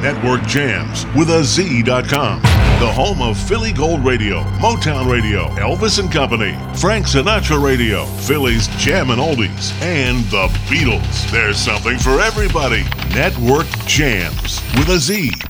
Network Jams with a Z.com. The home of Philly Gold Radio, Motown Radio, Elvis and Company, Frank Sinatra Radio, Philly's Jammin' Oldies, and the Beatles. There's something for everybody. Network Jams with a Z.